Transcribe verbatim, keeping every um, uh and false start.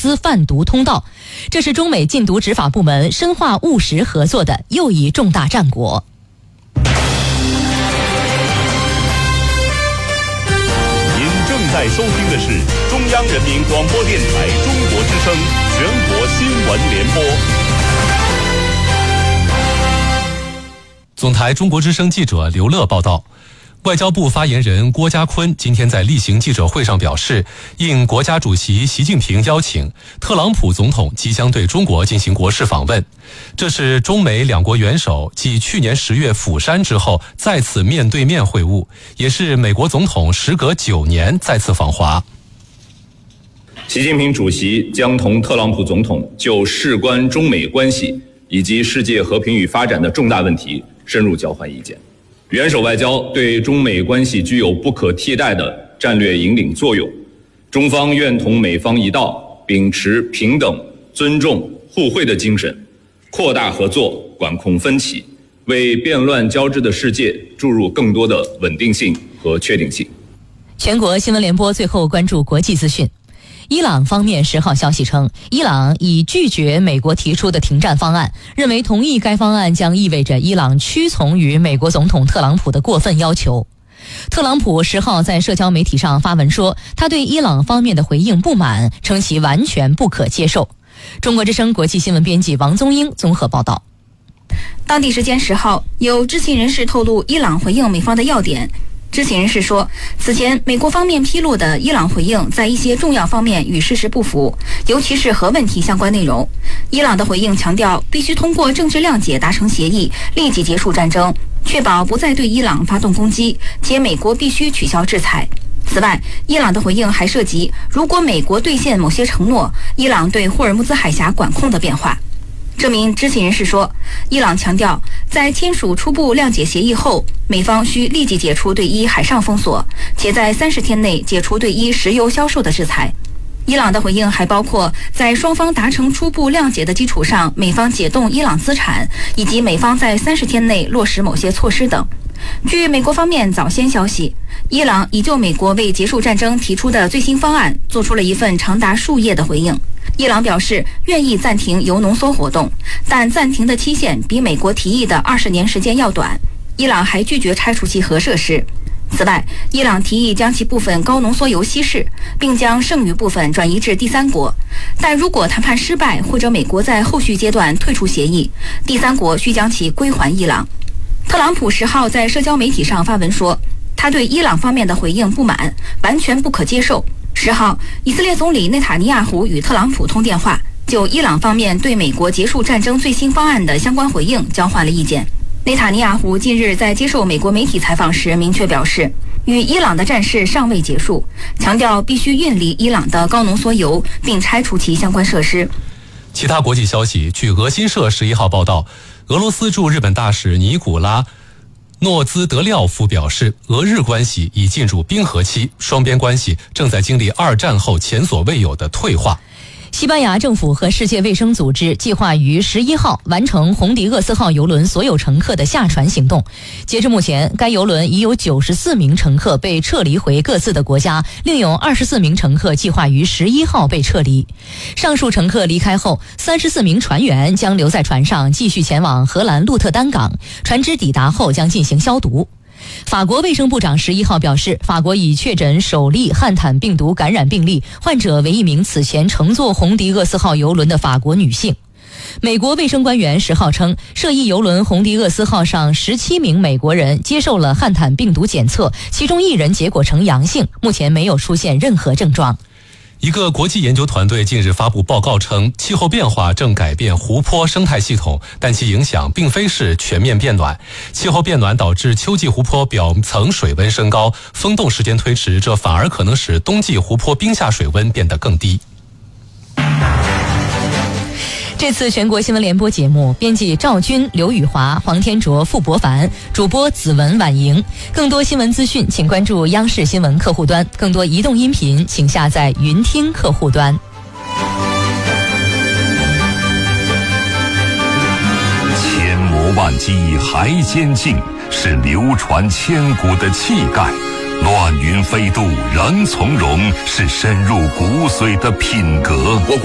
资贩毒通道。这是中美禁毒执法部门深化务实合作的又一重大战果。 正在收听的是中央人民广播电台中国之声全国新闻联播。 总台中国之声记者刘乐报道，外交部发言人郭家坤今天在例行记者会上表示，应国家主席习近平邀请，特朗普总统即将对中国进行国事访问。这是中美两国元首继去年十月釜山之后再次面对面会晤，也是美国总统时隔九年再次访华。 习近平主席将同特朗普总统就事关中美关系以及世界和平与发展的重大问题深入交换意见。元首外交对中美关系具有不可替代的战略引领作用，中方愿同美方一道，秉持平等、尊重、互惠的精神，扩大合作，管控分歧，为变乱交织的世界注入更多的稳定性和确定性。 全国新闻联播最后关注国际资讯。伊朗方面十号消息称，伊朗已拒绝美国提出的停战方案，认为同意该方案将意味着伊朗屈从于美国总统特朗普的过分要求。特朗普十号在社交媒体上发文说，他对伊朗方面的回应不满，称其完全不可接受。中国之声国际新闻编辑王宗英综合报道。 当地时间十号，有知情人士透露伊朗回应美方的要点。知情人士说，此前美国方面披露的伊朗回应在一些重要方面与事实不符，尤其是核问题相关内容。伊朗的回应强调，必须通过政治谅解达成协议，立即结束战争，确保不再对伊朗发动攻击，且美国必须取消制裁。此外，伊朗的回应还涉及，如果美国兑现某些承诺，伊朗对霍尔木兹海峡管控的变化。这名知情人士说，伊朗强调，在签署初步谅解协议后，美方需立即解除对伊海上封锁，且在三十天内解除对伊石油销售的制裁。伊朗的回应还包括在双方达成初步谅解的基础上，美方解冻伊朗资产，以及美方在三十天内落实某些措施等。据美国方面早先消息，伊朗已就美国为结束战争提出的最新方案做出了一份长达数页的回应。伊朗表示愿意暂停铀浓缩活动，但暂停的期限比美国提议的二十年时间要短。伊朗还拒绝拆除其核设施。此外，伊朗提议将其部分高浓缩铀稀释，并将剩余部分转移至第三国。但如果谈判失败，或者美国在后续阶段退出协议，第三国需将其归还伊朗。特朗普十号在社交媒体上发文说，他对伊朗方面的回应不满，完全不可接受。十号，以色列总理内塔尼亚胡与特朗普通电话，就伊朗方面对美国结束战争最新方案的相关回应交换了意见。内塔尼亚胡近日在接受美国媒体采访时明确表示，与伊朗的战事尚未结束，强调必须运离伊朗的高浓缩铀，并拆除其相关设施。 其他国际消息，据俄新社十一号报道，俄罗斯驻日本大使尼古拉诺兹德廖夫表示，俄日关系已进入冰河期，双边关系正在经历二战后前所未有的退化。 西班牙政府和世界卫生组织计划于十一号完成红迪厄斯号邮轮所有乘客的下船行动。截至目前，该邮轮已有九十四名乘客被撤离回各自的国家，另有二十四名乘客计划于十一号被撤离。上述乘客离开后，三十四名船员将留在船上继续前往荷兰鹿特丹港，船只抵达后将进行消毒。法国卫生部长十一号表示，法国已确诊首例汉坦病毒感染病例，患者为一名此前乘坐红迪厄斯号邮轮的法国女性。美国卫生官员十号称，涉疫邮轮红迪厄斯号上十七名美国人接受了汉坦病毒检测，其中一人结果呈阳性，目前没有出现任何症状。 一个国际研究团队近日发布报告称，气候变化正改变湖泊生态系统，但其影响并非是全面变暖。气候变暖导致秋季湖泊表层水温升高，封冻时间推迟，这反而可能使冬季湖泊冰下水温变得更低。 这次全国新闻联播节目，编辑赵军、刘宇华、黄天卓、傅博凡，主播子文、婉莹。更多新闻资讯，请关注央视新闻客户端；更多移动音频，请下载云听客户端。 千磨万击还坚劲，是流传千古的气概；乱云飞渡仍从容，是深入骨髓的品格。